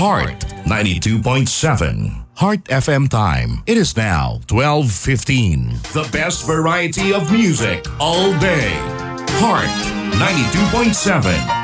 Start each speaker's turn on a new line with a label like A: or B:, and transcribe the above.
A: Heart 92.7. Heart FM time. It is now 12:15. The best variety of music all day. Heart 92.7.